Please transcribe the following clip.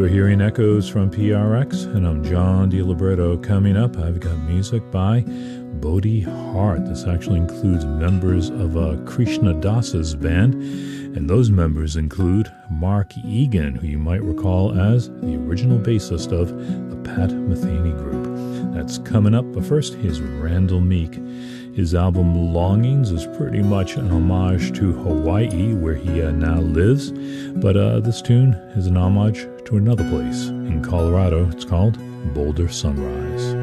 You're hearing Echoes from PRX, and I'm John DiLibretto. Coming up, I've got music by Bodhi Hart. This actually includes members of Krishna Das's band, and those members include Mark Egan, who you might recall as the original bassist of the Pat Metheny Group. That's coming up, but first, here's Randall Meek. His album Longings is pretty much an homage to Hawaii, where he now lives, but this tune is an homage to another place in Colorado. It's called Boulder Sunrise.